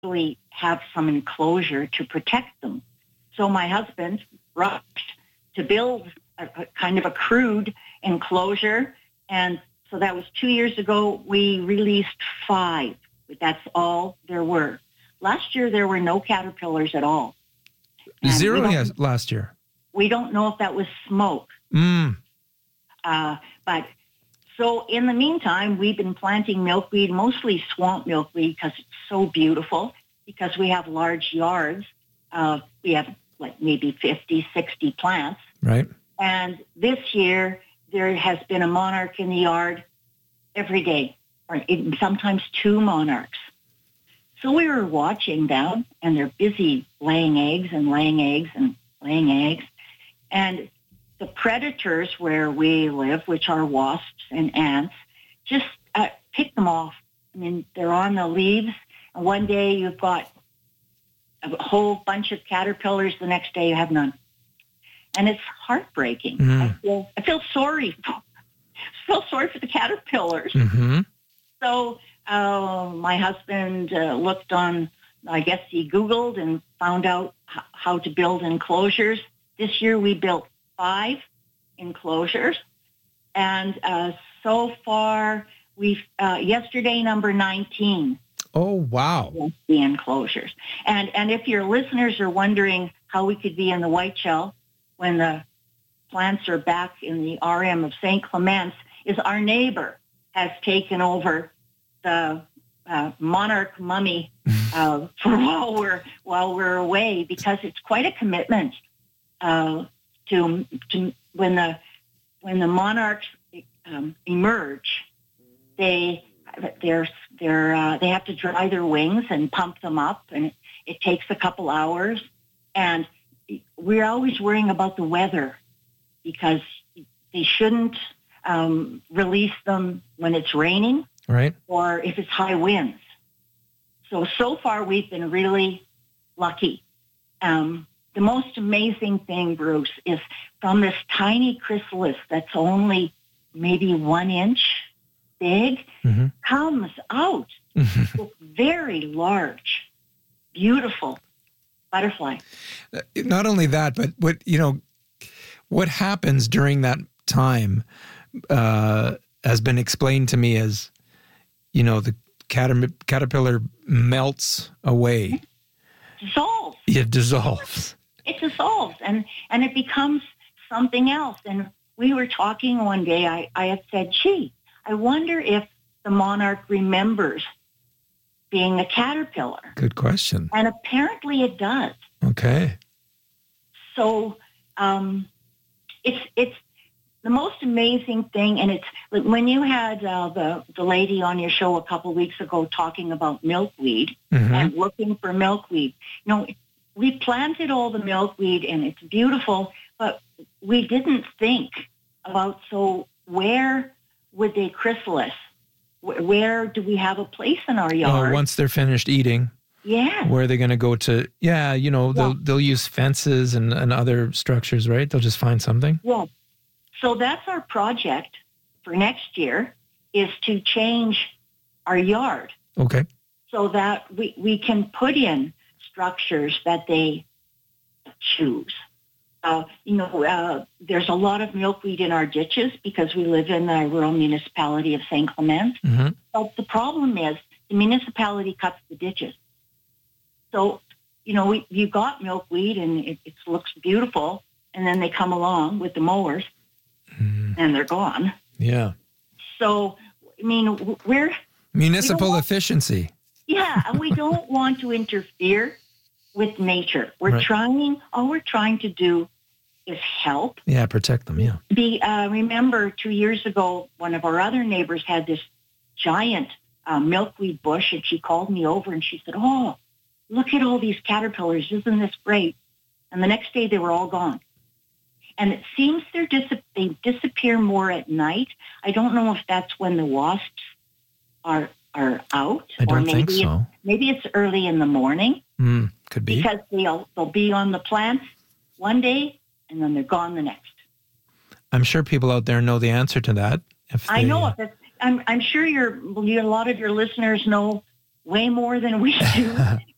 actually have some enclosure to protect them. So my husband rushed to build a kind of a crude enclosure. And so that was 2 years ago. We released 5. That's all there were. Last year, there were no caterpillars at all. And 0 last year. We don't know if that was smoke. But so in the meantime, we've been planting milkweed, mostly swamp milkweed, because it's so beautiful, because we have large yards. We have like maybe 50, 60 plants. Right. And this year, there has been a monarch in the yard every day, or sometimes 2 monarchs. So we were watching them, and they're busy laying eggs and laying eggs and laying eggs. And the predators where we live, which are wasps and ants, just pick them off. I mean, they're on the leaves, and one day you've got a whole bunch of caterpillars, the next day you have none. And it's heartbreaking. Mm-hmm. I feel sorry for the caterpillars. Mm-hmm. So my husband looked on, I guess he Googled and found out how to build enclosures. This year we built 5 enclosures. And so far, we've yesterday, number 19. Oh, wow. The enclosures. And if your listeners are wondering how we could be in the white shell when the plants are back in the RM of St. Clements, is our neighbor has taken over the monarch mummy for while we're away, because it's quite a commitment to when the monarchs emerge, they have to dry their wings and pump them up, and it takes a couple hours. And we're always worrying about the weather, because they shouldn't release them when it's raining, right, or if it's high winds. So far we've been really lucky. The most amazing thing, Bruce, is from this tiny chrysalis that's only maybe 1 inch big, mm-hmm. comes out this very large, beautiful butterfly. Not only that, but what happens during that time has been explained to me as, the caterpillar melts away. Dissolves. It dissolves. It dissolves, and it becomes something else. And we were talking one day, I had said, gee, I wonder if the monarch remembers being a caterpillar. Good question. And apparently it does. Okay. So it's the most amazing thing, and it's like when you had the lady on your show a couple of weeks ago talking about milkweed, mm-hmm. and looking for milkweed. We planted all the milkweed, and it's beautiful, but we didn't think about, so where would they chrysalis? Where do we have a place in our yard? Once they're finished eating. Yeah. Where are they going to go to? Yeah, they'll use fences and other structures, right? They'll just find something. Yeah. So that's our project for next year, is to change our yard. Okay. So that we can put in structures that they choose. There's a lot of milkweed in our ditches because we live in the rural municipality of St. Clement. Mm-hmm. But the problem is the municipality cuts the ditches. So, you got milkweed and it looks beautiful, and then they come along with the mowers and they're gone. Yeah. So, we're... Municipal efficiency. Yeah, and we don't want to interfere with nature. All we're trying to do is help. Yeah, protect them, yeah. Remember 2 years ago, one of our other neighbors had this giant milkweed bush, and she called me over and she said, oh, look at all these caterpillars. Isn't this great? And the next day they were all gone. And it seems they disappear more at night. I don't know if that's when the wasps are out. I don't think so. Maybe it's early in the morning. Could be. Because they'll be on the plants one day and then they're gone the next. I'm sure people out there know the answer to that. I know it. I'm sure a lot of your listeners know way more than we do.